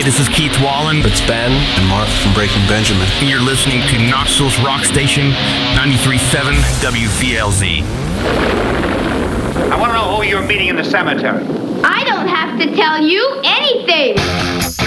this is Keith Wallen. It's Ben and Mark from Breaking Benjamin. And you're listening to Knoxville's Rock Station, 93.7 WVLZ. I want to know who you're meeting in the cemetery. I don't have to tell you anything.